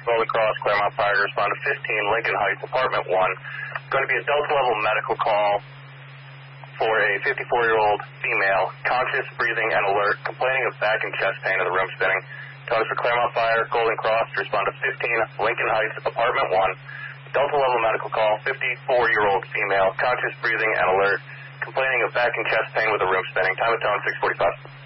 Golden Cross, Claremont Fire to respond to 15 Lincoln Heights, apartment 1. Going to be a Delta-level medical call for a 54-year-old female, conscious, breathing, and alert, complaining of back and chest pain in the room spinning. Calling for Claremont Fire, Golden Cross to respond to 15 Lincoln Heights, apartment 1. Delta-level medical call, 54-year-old female, conscious, breathing, and alert, complaining of back and chest pain with the room spinning. Time of tone, 6:45.